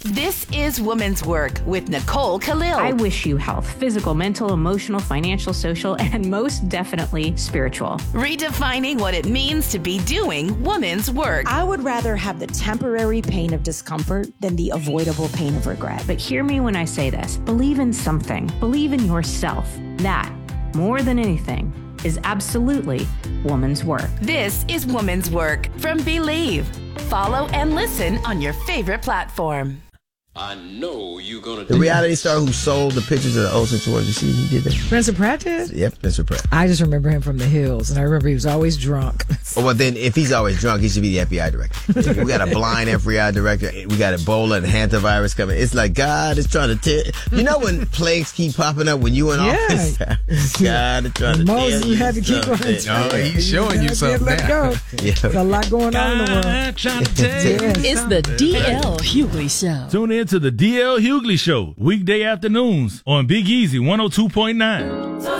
This is Woman's Work with Nicole Khalil. I wish you health, physical, mental, emotional, financial, social, and most definitely spiritual. Redefining what it means to be doing woman's work. I would rather have the temporary pain of discomfort than the avoidable pain of regret. But hear me when I say this. Believe in something. Believe in yourself. That, more than anything, is absolutely woman's work. This is Woman's Work from Believe. Follow and listen on your favorite platform. I know you're going to The reality star who sold the pictures of the Olsen twins. You see he did that? Spencer Pratt did? Yep, Spencer Pratt. I just remember him from The Hills, and I remember he was always drunk. Oh, well, then if he's always drunk, he should be the FBI director. We got a blind FBI director. We got Ebola and hantavirus coming. It's like God is trying to tear. You know when plagues keep popping up when you in office? God is trying to Moses, tear you had to keep on. No, he's showing you something Let now. go. Yeah. There's a lot going on in the world. It's the DL Hughley Show. Tune in to the DL Hughley Show, weekday afternoons on Big Easy 102.9.